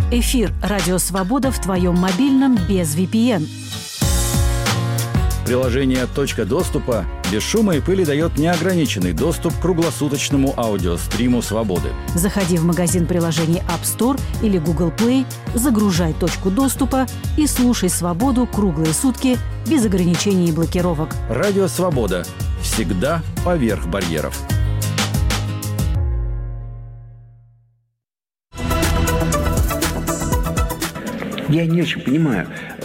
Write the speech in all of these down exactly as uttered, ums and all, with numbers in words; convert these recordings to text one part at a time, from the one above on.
Эфир «Радио Свобода» в твоем мобильном без ви пи эн. Приложение «Точка доступа» без шума и пыли дает неограниченный доступ к круглосуточному аудиостриму «Свободы». Заходи в магазин приложений App Store или Google Play, загружай «Точку доступа» и слушай «Свободу» круглые сутки без ограничений и блокировок. Радио «Свобода». Всегда поверх барьеров. Я не очень понимаю.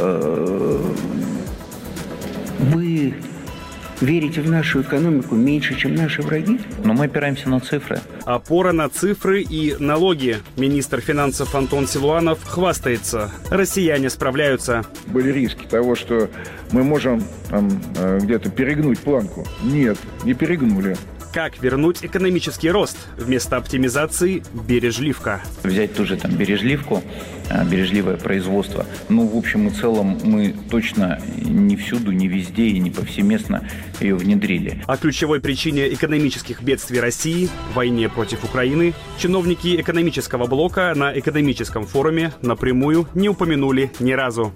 Вы верите в нашу экономику меньше, чем наши враги? Но мы опираемся на цифры. Опора на цифры и налоги. Министр финансов Антон Силуанов хвастается. Россияне справляются. Были риски того, что мы можем там, где-то перегнуть планку. Нет, не перегнули. Как вернуть экономический рост? Вместо оптимизации – бережливка. Взять ту же там бережливку, бережливое производство. Ну, в общем и целом, мы точно не всюду, не везде и не повсеместно ее внедрили. О ключевой причине экономических бедствий России – войне против Украины – чиновники экономического блока на экономическом форуме напрямую не упомянули ни разу.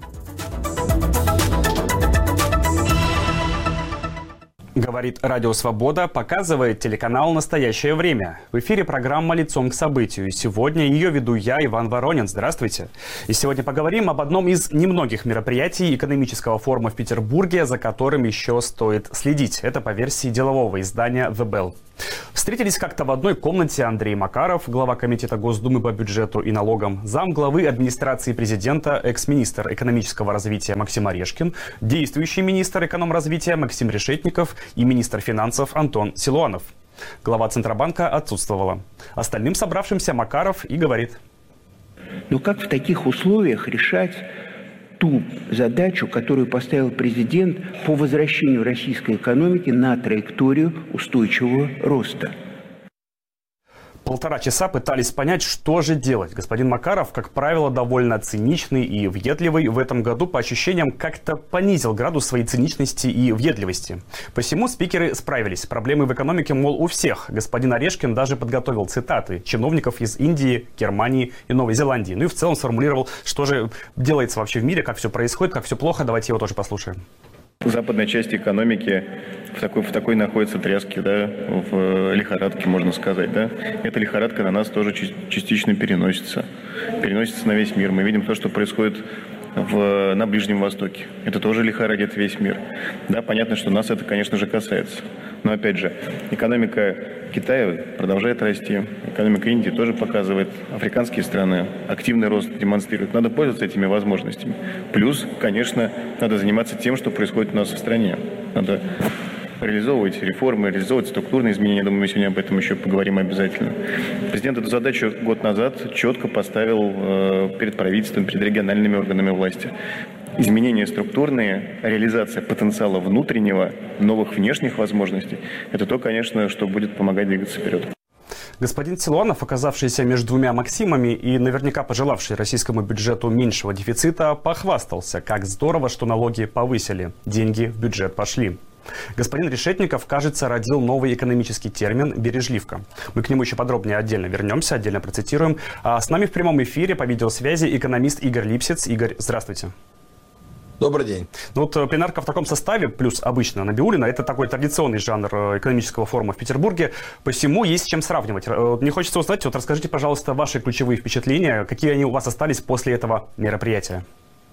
Говорит Радио Свобода, показывает телеканал «Настоящее время». В эфире программа «Лицом к событию». И сегодня ее веду я, Иван Воронин. Здравствуйте. И сегодня поговорим об одном из немногих мероприятий экономического форума в Петербурге, за которым еще стоит следить. Это по версии делового издания The Bell. Встретились как-то в одной комнате Андрей Макаров, глава комитета Госдумы по бюджету и налогам, замглавы администрации президента, экс-министр экономического развития Максим Орешкин, действующий министр экономразвития Максим Решетников и министр финансов Антон Силуанов. Глава Центробанка отсутствовала. Остальным собравшимся Макаров и говорит. Но как в таких условиях решать ту задачу, которую поставил президент по возвращению российской экономики на траекторию устойчивого роста? Полтора часа пытались понять, что же делать. Господин Макаров, как правило, довольно циничный и въедливый. В этом году, по ощущениям, как-то понизил градус своей циничности и въедливости. Посему спикеры справились. Проблемы в экономике, мол, у всех. Господин Орешкин даже подготовил цитаты чиновников из Индии, Германии и Новой Зеландии. Ну и в целом сформулировал, что же делается вообще в мире, как все происходит, как все плохо. Давайте его тоже послушаем. Западная часть экономики в такой, в такой находится тряске, да, в лихорадке, можно сказать, да. Эта лихорадка на нас тоже частично переносится, переносится на весь мир. Мы видим то, что происходит в, на Ближнем Востоке. Это тоже лихорадит весь мир. Да, понятно, что нас это, конечно же, касается. Но, опять же, экономика Китая продолжает расти. Экономика Индии тоже показывает. Африканские страны активный рост демонстрируют. Надо пользоваться этими возможностями. Плюс, конечно, надо заниматься тем, что происходит у нас в стране. Надо реализовывать реформы, реализовывать структурные изменения. Думаю, мы сегодня об этом еще поговорим обязательно. Президент эту задачу год назад четко поставил э, перед правительством, перед региональными органами власти. Изменения структурные, реализация потенциала внутреннего, новых внешних возможностей – это то, конечно, что будет помогать двигаться вперед. Господин Силуанов, оказавшийся между двумя Максимами и наверняка пожелавший российскому бюджету меньшего дефицита, похвастался, как здорово, что налоги повысили, деньги в бюджет пошли. Господин Решетников, кажется, родил новый экономический термин «бережливка». Мы к нему еще подробнее отдельно вернемся, отдельно процитируем. А с нами в прямом эфире по видеосвязи экономист Игорь Липсиц. Игорь, здравствуйте. Добрый день. Ну вот пленарка в таком составе, плюс обычно Набиуллина, это такой традиционный жанр экономического форума в Петербурге. Посему есть с чем сравнивать. Мне хочется узнать, вот расскажите, пожалуйста, ваши ключевые впечатления, какие они у вас остались после этого мероприятия?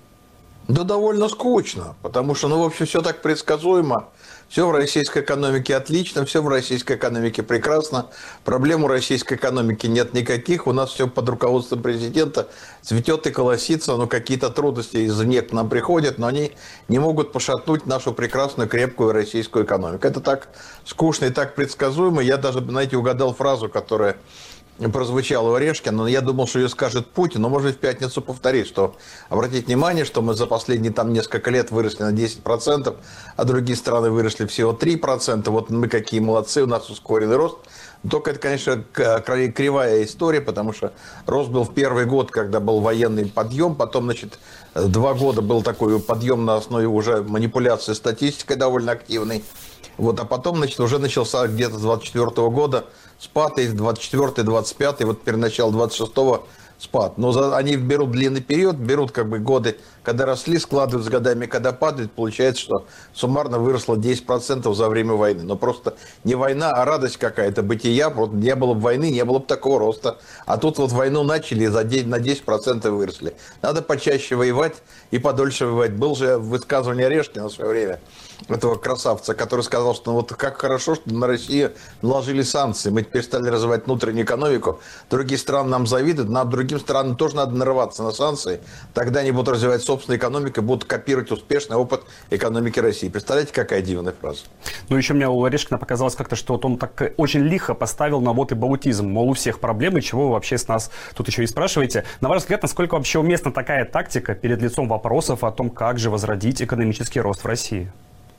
Да довольно скучно, потому что, ну, в общем, все так предсказуемо. Все в российской экономике отлично, все в российской экономике прекрасно. Проблем у российской экономики нет никаких. У нас все под руководством президента цветет и колосится. Но какие-то трудности извне к нам приходят, но они не могут пошатнуть нашу прекрасную, крепкую российскую экономику. Это так скучно и так предсказуемо. Я даже, знаете, угадал фразу, которая прозвучало у Орешкина, но я думал, что ее скажет Путин, но можно в пятницу повторить, что обратите внимание, что мы за последние там несколько лет выросли на десять процентов, а другие страны выросли всего три процента, вот мы какие молодцы, у нас ускоренный рост. Только это, конечно, кривая история, потому что рост был в первый год, когда был военный подъем, потом, значит, два года был такой подъем на основе уже манипуляции статистикой довольно активной. Вот, а потом, значит, уже начался где-то с двадцать четвёртого года спад, и двадцать четвёртый, двадцать пятый, вот теперь начало двадцать шестого спад. Но за, они берут длинный период, берут как бы годы, когда росли, складывают с годами, когда падает, получается, что суммарно выросло десять процентов за время войны. Но просто не война, а радость какая-то, бытия. Вот не было бы войны, не было бы такого роста. А тут вот войну начали и за на десять процентов выросли. Надо почаще воевать и подольше воевать. Был же высказывание Орешкина в свое время, этого красавца, который сказал, что ну, вот как хорошо, что на Россию наложили санкции. Мы теперь стали развивать внутреннюю экономику. Другие страны нам завидуют, нам другим странам тоже надо нарываться на санкции. Тогда они будут развивать собственную экономику, будут копировать успешный опыт экономики России. Представляете, какая дивная фраза? Ну, еще мне у Орешкина показалось как-то, что вот он так очень лихо поставил на вот и баутизм. Мол, у всех проблемы, чего вы вообще с нас тут еще и спрашиваете. На ваш взгляд, насколько вообще уместна такая тактика перед лицом вопросов о том, как же возродить экономический рост в России?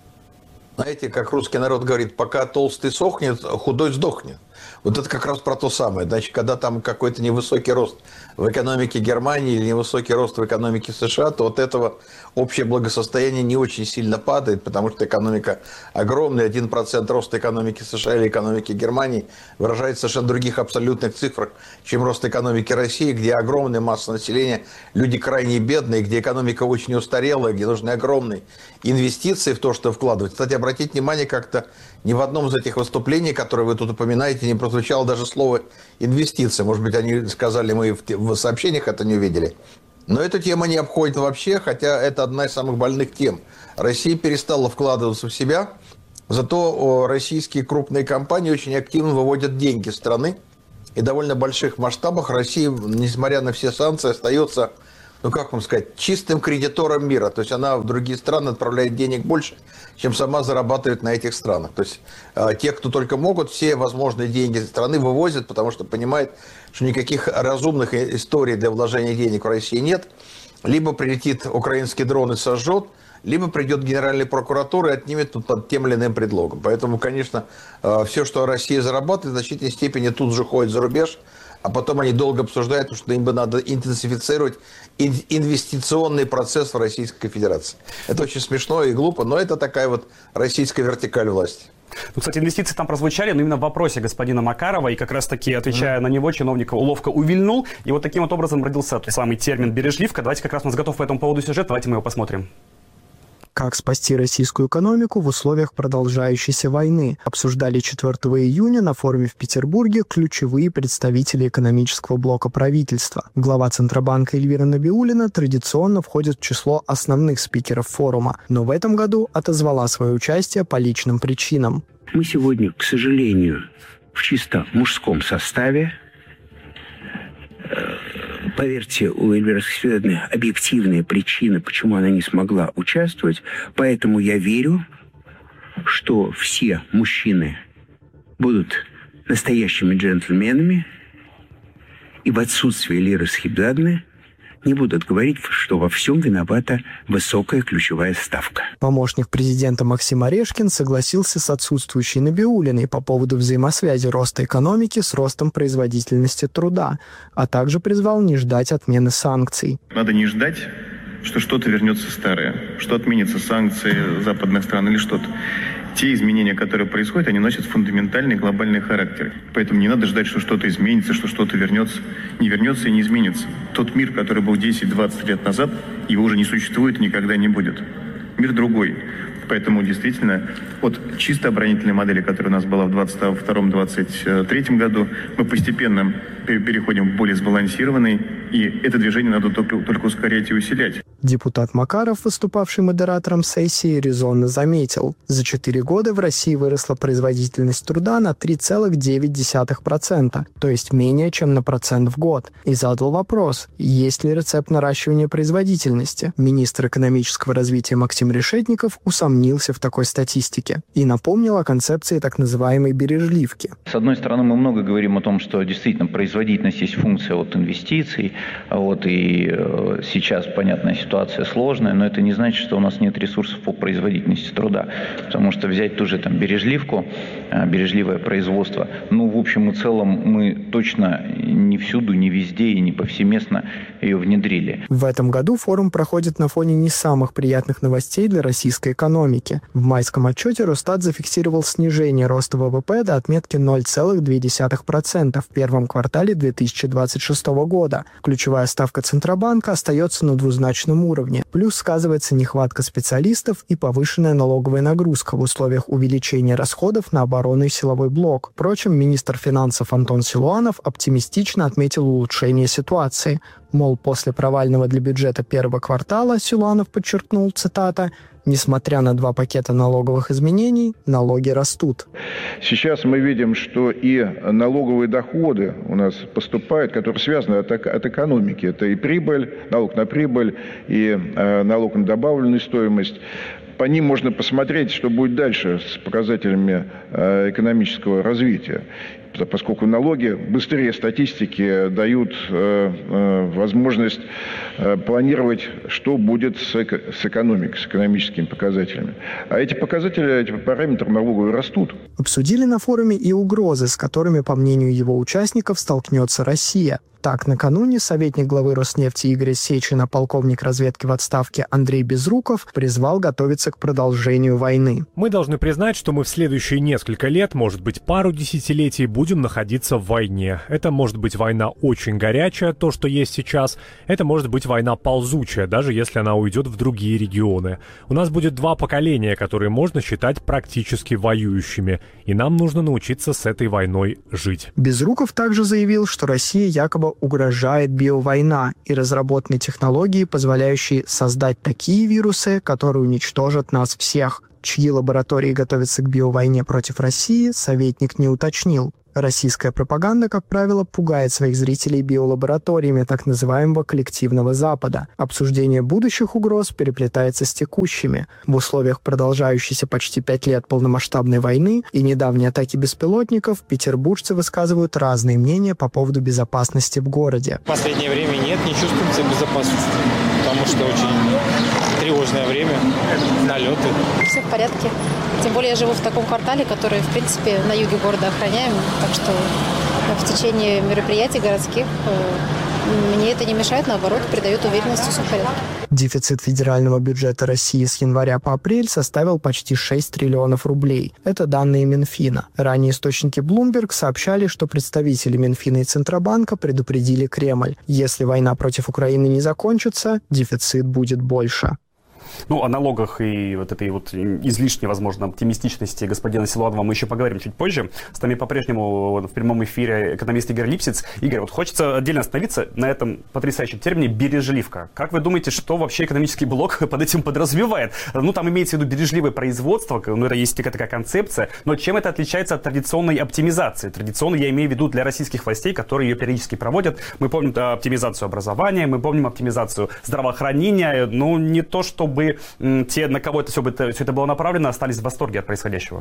Знаете, как русский народ говорит, пока толстый сохнет, худой сдохнет. Вот это как раз про то самое. Значит, когда там какой-то невысокий рост в экономике Германии или невысокий рост в экономике США, то от этого общее благосостояние не очень сильно падает, потому что экономика огромная. один процент роста экономики США или экономики Германии выражает совершенно других абсолютных цифрах, чем рост экономики России, где огромная масса населения, люди крайне бедные, где экономика очень устарелая, где нужны огромные инвестиции в то, что вкладывать. Кстати, обратите внимание, как-то ни в одном из этих выступлений, которые вы тут упоминаете, не прозвучало даже слово «инвестиции». Может быть, они сказали, мы в сообщениях это не увидели. Но эта тема не обходит вообще, хотя это одна из самых больных тем. Россия перестала вкладываться в себя, зато российские крупные компании очень активно выводят деньги из страны. И в довольно больших масштабах Россия, несмотря на все санкции, остается, ну как вам сказать, чистым кредитором мира. То есть она в другие страны отправляет денег больше, чем сама зарабатывает на этих странах. То есть э, те, кто только могут, все возможные деньги страны вывозят, потому что понимают, что никаких разумных историй для вложения денег в России нет. Либо прилетит украинский дрон и сожжет, либо придет Генеральная прокуратура и отнимет тут под тем или иным предлогом. Поэтому, конечно, э, все, что Россия зарабатывает, в значительной степени тут же ходит за рубеж. А потом они долго обсуждают, что им бы надо интенсифицировать инвестиционный процесс в Российской Федерации. Это очень смешно и глупо, но это такая вот российская вертикаль власти. Ну, кстати, инвестиции там прозвучали, но именно в вопросе господина Макарова, и как раз-таки, отвечая mm. на него, чиновник ловко увильнул, и вот таким вот образом родился тот самый термин «бережливка». Давайте, как раз у нас готов по этому поводу сюжет, давайте мы его посмотрим. Как спасти российскую экономику в условиях продолжающейся войны, обсуждали четвёртого июня на форуме в Петербурге ключевые представители экономического блока правительства. Глава Центробанка Эльвира Набиуллина традиционно входит в число основных спикеров форума, но в этом году отозвала свое участие по личным причинам. Мы сегодня, к сожалению, в чисто мужском составе. Поверьте, у Эльвиры Сафедовны объективные причины, почему она не смогла участвовать. Поэтому я верю, что все мужчины будут настоящими джентльменами, и в отсутствие Эльвиры Сафедовны не будут говорить, что во всем виновата высокая ключевая ставка. Помощник президента Максим Орешкин согласился с отсутствующей Набиуллиной по поводу взаимосвязи роста экономики с ростом производительности труда, а также призвал не ждать отмены санкций. Надо не ждать, что что-то вернется старое, что отменятся санкции западных стран или что-то. Те изменения, которые происходят, они носят фундаментальный глобальный характер. Поэтому не надо ждать, что что-то изменится, что что-то вернется. Не вернется и не изменится. Тот мир, который был десять-двадцать лет назад, его уже не существует и никогда не будет. Мир другой. Поэтому действительно от чисто оборонительной модели, которая у нас была в двадцать втором — двадцать третьем году, мы постепенно переходим к более сбалансированной, и это движение надо только, только ускорять и усилять. Депутат Макаров, выступавший модератором сессии, резонно заметил, за четыре года в России выросла производительность труда на три целых девять десятых процента, то есть менее чем на процент в год, и задал вопрос, есть ли рецепт наращивания производительности. Министр экономического развития Максим Решетников усомнился в такой статистике и напомнил о концепции так называемой бережливки. С одной стороны, мы много говорим о том, что действительно производительность есть функция от инвестиций, вот, и э, сейчас понятная ситуация ситуация сложная, но это не значит, что у нас нет ресурсов по производительности труда. Потому что взять ту же там бережливку, бережливое производство, ну, в общем и целом, мы точно не всюду, не везде и не повсеместно ее внедрили. В этом году форум проходит на фоне не самых приятных новостей для российской экономики. В майском отчете Росстат зафиксировал снижение роста ВВП до отметки ноль целых две десятых процента в первом квартале две тысячи двадцать шестого года. Ключевая ставка Центробанка остается на двузначном уровне. Плюс сказывается нехватка специалистов и повышенная налоговая нагрузка в условиях увеличения расходов на оборонный и силовой блок. Впрочем, министр финансов Антон Силуанов оптимистично отметил улучшение ситуации. Мол, после провального для бюджета первого квартала, Силуанов подчеркнул, цитата, «несмотря на два пакета налоговых изменений, налоги растут». Сейчас мы видим, что и налоговые доходы у нас поступают, которые связаны от, от экономики. Это и прибыль, налог на прибыль, и э, налог на добавленную стоимость. По ним можно посмотреть, что будет дальше с показателями э, экономического развития. Поскольку налоги быстрее статистики дают э, э, возможность э, планировать, что будет с, эко- с экономикой, с экономическими показателями. А эти показатели, эти параметры налоговые растут. Обсудили на форуме и угрозы, с которыми, по мнению его участников, столкнется Россия. Так, накануне советник главы Роснефти Игоря Сечина, полковник разведки в отставке Андрей Безруков призвал готовиться к продолжению войны. Мы должны признать, что мы в следующие несколько лет, может быть, пару десятилетий, будем находиться в войне. Это может быть война очень горячая, то, что есть сейчас. Это может быть война ползучая, даже если она уйдет в другие регионы. У нас будет два поколения, которые можно считать практически воюющими. И нам нужно научиться с этой войной жить. Безруков также заявил, что Россия якобы угрожает биовойна и разработаны технологии, позволяющие создать такие вирусы, которые уничтожат нас всех. Чьи лаборатории готовятся к биовойне против России, советник не уточнил. Российская пропаганда, как правило, пугает своих зрителей биолабораториями так называемого коллективного Запада. Обсуждение будущих угроз переплетается с текущими. В условиях продолжающейся почти пять лет полномасштабной войны и недавней атаки беспилотников петербуржцы высказывают разные мнения по поводу безопасности в городе. В последнее время нет, не чувствуем себя безопасности, потому что очень тревожное время, налеты. Все в порядке. Тем более я живу в таком квартале, который, в принципе, на юге города охраняем. Так что в течение мероприятий городских мне это не мешает, наоборот, придает уверенности, все в порядке. Дефицит федерального бюджета России с января по апрель составил почти шесть триллионов рублей. Это данные Минфина. Ранее источники Bloomberg сообщали, что представители Минфина и Центробанка предупредили Кремль. Если война против Украины не закончится, дефицит будет больше. Ну, о налогах и вот этой вот излишней, возможно, оптимистичности господина Силуанова мы еще поговорим чуть позже. С нами по-прежнему в прямом эфире экономист Игорь Липсиц. Игорь, вот хочется отдельно остановиться на этом потрясающем термине «бережливка». Как вы думаете, что вообще экономический блок под этим подразумевает? Ну, там имеется в виду бережливое производство, ну, это есть такая, такая концепция, но чем это отличается от традиционной оптимизации? Традиционно я имею в виду для российских властей, которые ее периодически проводят. Мы помним оптимизацию образования, мы помним оптимизацию здравоохранения, ну, не то чтобы те, на кого это все, это все это было направлено, остались в восторге от происходящего?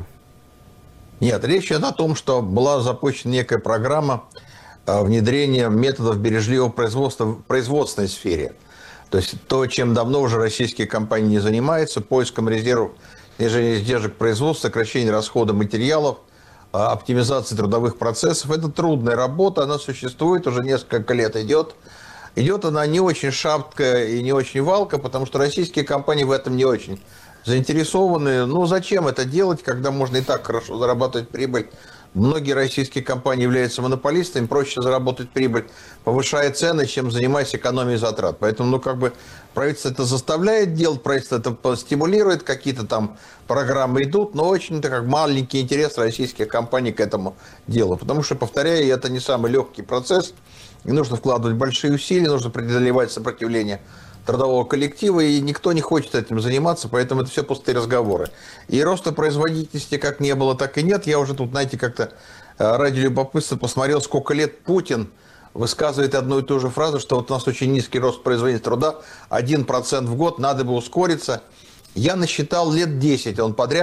Нет, речь идет о том, что была запущена некая программа внедрения методов бережливого производства в производственной сфере. То есть то, чем давно уже российские компании не занимаются, поиском резервов, снижение издержек производства, сокращение расхода материалов, оптимизации трудовых процессов. Это трудная работа, она существует, уже несколько лет идет. Идет она не очень шапка и не очень валка, потому что российские компании в этом не очень заинтересованы. Ну, зачем это делать, когда можно и так хорошо зарабатывать прибыль? Многие российские компании являются монополистами, проще заработать прибыль, повышая цены, чем занимаясь экономией затрат. Поэтому, ну, как бы, правительство это заставляет делать, правительство это стимулирует, какие-то там программы идут, но очень-то как маленький интерес российских компаний к этому делу. Потому что, повторяю, это не самый легкий процесс. И нужно вкладывать большие усилия, нужно преодолевать сопротивление трудового коллектива, и никто не хочет этим заниматься, поэтому это все пустые разговоры. И роста производительности как не было, так и нет. Я уже тут, знаете, как-то ради любопытства посмотрел, сколько лет Путин высказывает одну и ту же фразу, что вот у нас очень низкий рост производительности труда, один процент в год, надо бы ускориться. Я насчитал лет десять, он подряд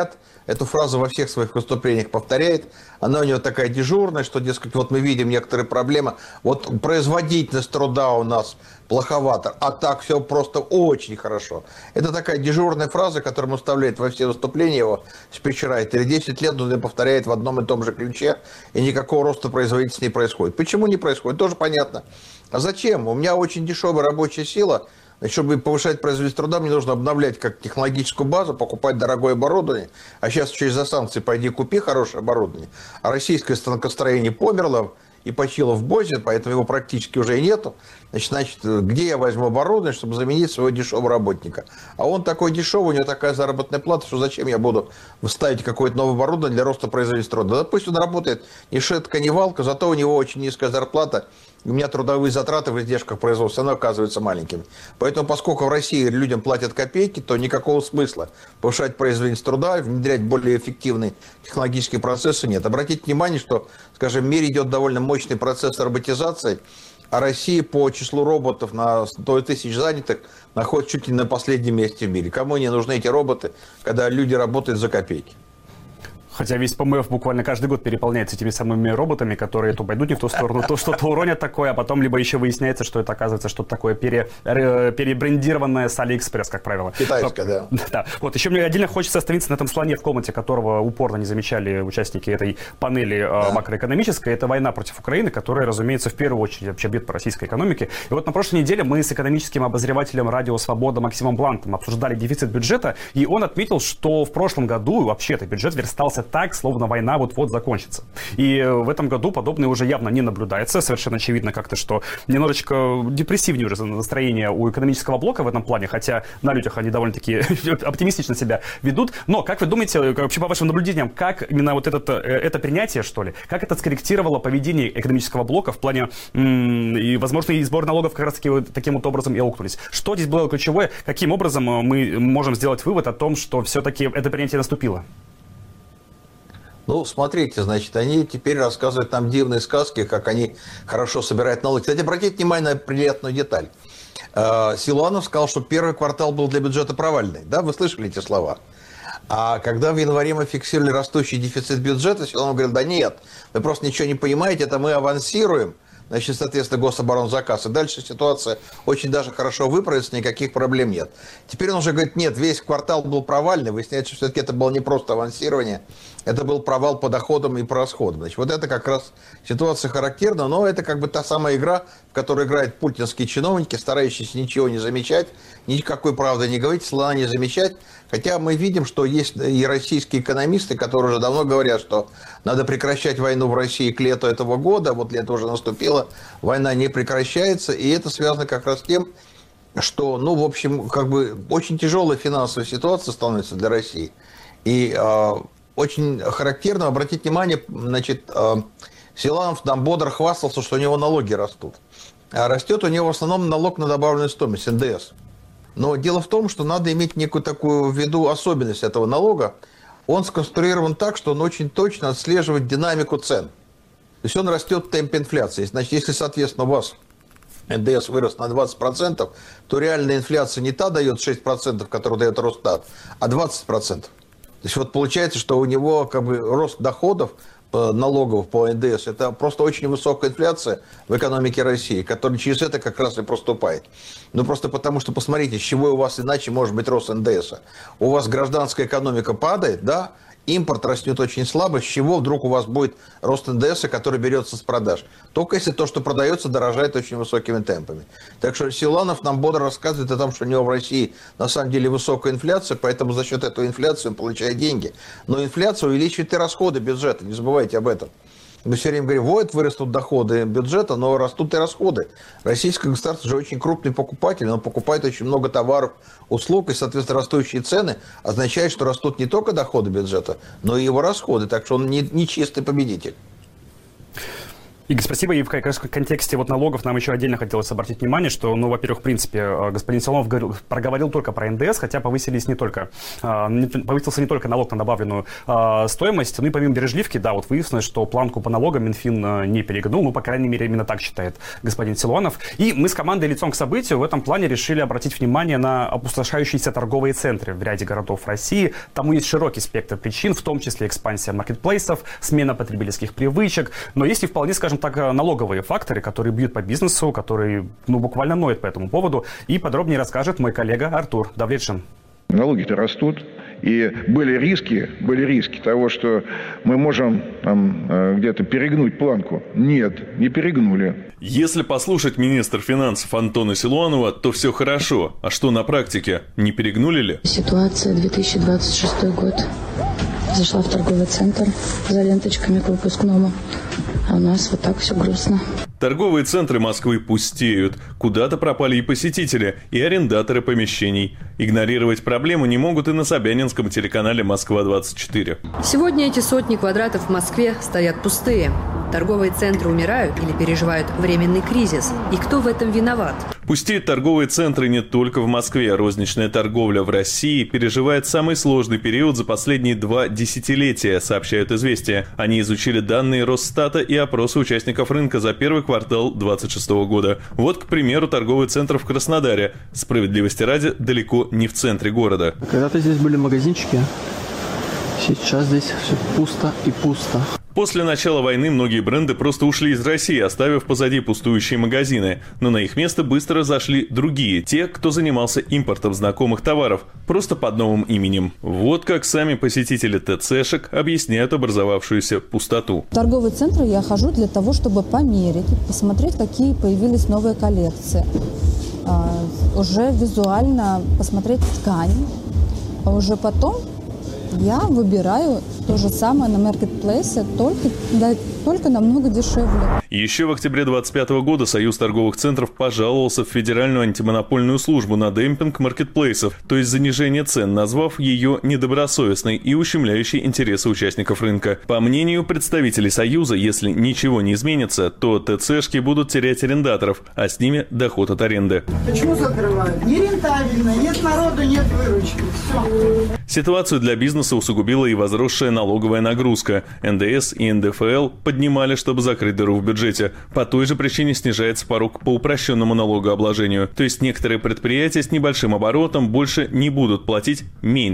эту фразу во всех своих выступлениях повторяет. Она у него такая дежурная, что, дескать, вот мы видим некоторые проблемы. Вот производительность труда у нас плоховато, а так все просто очень хорошо. Это такая дежурная фраза, которую он вставляет во все выступления его спичрайтер. И десять лет он повторяет в одном и том же ключе, и никакого роста производительности не происходит. Почему не происходит? Тоже понятно. А зачем? У меня очень дешевая рабочая сила. Чтобы повышать производительность труда, мне нужно обновлять как технологическую базу, покупать дорогое оборудование. А сейчас через санкции пойди купи хорошее оборудование. А российское станкостроение померло и почило в бозе, поэтому его практически уже и нету. Значит, значит, где я возьму оборудование, чтобы заменить своего дешевого работника? А он такой дешевый, у него такая заработная плата, что зачем я буду ставить какое-то новое оборудование для роста производительности труда? Да пусть он работает ни шетка, ни валка, зато у него очень низкая зарплата. У меня трудовые затраты в издержках производства все равно оказываются маленькими. Поэтому, поскольку в России людям платят копейки, то никакого смысла повышать производительность труда, внедрять более эффективные технологические процессы нет. Обратите внимание, что, скажем, в мире идет довольно мощный процесс роботизации, а Россия по числу роботов на сто тысяч занятых находится чуть ли на последнем месте в мире. Кому не нужны эти роботы, когда люди работают за копейки? Хотя весь ПМФ буквально каждый год переполняется этими самыми роботами, которые то пойдут не в ту сторону, то что-то уронят такое, а потом либо еще выясняется, что это оказывается что-то такое пере, перебрендированное с Алиэкспресс, как правило. Китайское, да. Да. Вот еще мне отдельно хочется остановиться на этом слоне в комнате, которого упорно не замечали участники этой панели да. макроэкономической. Это война против Украины, которая, разумеется, в первую очередь вообще бьет по российской экономике. И вот на прошлой неделе мы с экономическим обозревателем «Радио Свобода» Максимом Блантом обсуждали дефицит бюджета, и он отметил, что в прошлом году вообще-то бюджет верстался так, словно война вот-вот закончится. И в этом году подобное уже явно не наблюдается. Совершенно очевидно как-то, что немножечко депрессивнее уже настроение у экономического блока в этом плане, хотя на людях они довольно-таки оптимистично себя ведут. Но как вы думаете, вообще по вашим наблюдениям, как именно вот это, это принятие, что ли, как это скорректировало поведение экономического блока в плане, и, возможно, и сбор налогов как раз-таки вот таким вот образом и аукнулись? Что здесь было ключевое? Каким образом мы можем сделать вывод о том, что все-таки это принятие наступило? Ну, смотрите, значит, они теперь рассказывают нам дивные сказки, как они хорошо собирают налоги. Кстати, обратите внимание на приятную деталь. Силуанов сказал, что первый квартал был для бюджета провальный. Да, вы слышали эти слова? А когда в январе мы фиксировали растущий дефицит бюджета, Силуанов говорил, да нет, вы просто ничего не понимаете, это мы авансируем. Значит, соответственно, гособоронзаказ. И дальше ситуация очень даже хорошо выправится, никаких проблем нет. Теперь он уже говорит, нет, весь квартал был провальный. Выясняется, что все-таки это было не просто авансирование, это был провал по доходам и по расходам. Значит, вот это как раз ситуация характерна, но это как бы та самая игра, в которой играют путинские чиновники, старающиеся ничего не замечать, никакой правды не говорить, слона не замечать. Хотя мы видим, что есть и российские экономисты, которые уже давно говорят, что надо прекращать войну в России к лету этого года. Вот лето уже наступило, война не прекращается. И это связано как раз с тем, что, ну, в общем, как бы очень тяжелая финансовая ситуация становится для России. И э, очень характерно обратить внимание, значит, э, Силуанов там бодро хвастался, что у него налоги растут. А растет у него в основном налог на добавленную стоимость, эн дэ эс. Но дело в том, что надо иметь некую такую в виду особенность этого налога. Он сконструирован так, что он очень точно отслеживает динамику цен. То есть он растет в темпе инфляции. Значит, если, соответственно, у вас эн дэ эс вырос на двадцать процентов, то реальная инфляция не та дает шесть процентов, которую дает Росстат, а двадцать процентов. То есть вот получается, что у него как бы рост доходов налогов по эн дэ эс, это просто очень высокая инфляция в экономике России, которая через это как раз и проступает. Ну, просто потому, что, посмотрите, с чего у вас иначе может быть рост эн дэ эс. У вас гражданская экономика падает, да, импорт растет очень слабо, с чего вдруг у вас будет рост эн дэ эс, который берется с продаж? Только если то, что продается, дорожает очень высокими темпами. Так что Силуанов нам бодро рассказывает о том, что у него в России на самом деле высокая инфляция, поэтому за счет этой инфляции он получает деньги. Но инфляция увеличивает и расходы бюджета, не забывайте об этом. Мы все время говорим, вот вырастут доходы бюджета, но растут и расходы. Российское государство же очень крупный покупатель, оно покупает очень много товаров, услуг, и, соответственно, растущие цены означают, что растут не только доходы бюджета, но и его расходы. Так что он не, не чистый победитель. Игорь, спасибо. И в контексте вот налогов нам еще отдельно хотелось обратить внимание, что, ну, во-первых, в принципе, господин Силуанов говорил, проговорил только про эн дэ эс, хотя повысились не только, повысился не только налог на добавленную стоимость, ну и помимо бережливки, да, вот выяснилось, что планку по налогам Минфин не перегнул, ну, по крайней мере, именно так считает господин Силуанов. И мы с командой «Лицом к событию» в этом плане решили обратить внимание на опустошающиеся торговые центры в ряде городов России. Тому есть широкий спектр причин, в том числе экспансия маркетплейсов, смена потребительских привычек, но есть и вполне, скажем так, налоговые факторы, которые бьют по бизнесу, которые, ну, буквально ноют по этому поводу. И подробнее расскажет мой коллега Артур Давлетшин. Налоги-то растут, и были риски, были риски того, что мы можем там где-то перегнуть планку. Нет, не перегнули. Если послушать министра финансов Антона Силуанова, то все хорошо. А что на практике? Не перегнули ли? Ситуация две тысячи двадцать шестой год. Зашла в торговый центр за ленточками к выпускному. А у нас вот так все грустно. Торговые центры Москвы пустеют. Куда-то пропали и посетители, и арендаторы помещений. Игнорировать проблему не могут и на собянинском телеканале «Москва двадцать четыре». Сегодня эти сотни квадратов в Москве стоят пустые. Торговые центры умирают или переживают временный кризис. И кто в этом виноват? Пустеют торговые центры не только в Москве. Розничная торговля в России переживает самый сложный период за последние два десятилетия, сообщают «Известия». Они изучили данные Росстата и опросы участников рынка за первый квартал две тысячи двадцать шестого года. Вот, к примеру, торговый центр в Краснодаре. Справедливости ради, далеко не в центре города. Когда-то здесь были магазинчики, сейчас здесь все пусто и пусто. После начала войны многие бренды просто ушли из России, оставив позади пустующие магазины. Но на их место быстро зашли другие, те, кто занимался импортом знакомых товаров, просто под новым именем. Вот как сами посетители ТЦшек объясняют образовавшуюся пустоту. В торговые центры я хожу для того, чтобы померить, посмотреть, какие появились новые коллекции. А, уже визуально посмотреть ткань, а уже потом я выбираю то же самое на маркетплейсе, только, да, только намного дешевле. Еще в октябре двадцать пятого года Союз торговых центров пожаловался в Федеральную антимонопольную службу на демпинг маркетплейсов, то есть занижение цен, назвав ее недобросовестной и ущемляющей интересы участников рынка. По мнению представителей Союза, если ничего не изменится, то ТЦшки будут терять арендаторов, а с ними доход от аренды. Почему закрывают? Нерентабельно, нет народу, нет выручки. Все. Ситуацию для бизнеса усугубила и возросшая налоговая нагрузка. эн дэ эс и эн дэ эф эл поднимали, чтобы закрыть дыру в бюджете. По той же причине снижается порог по упрощенному налогообложению. То есть некоторые предприятия с небольшим оборотом больше не будут платить меньше.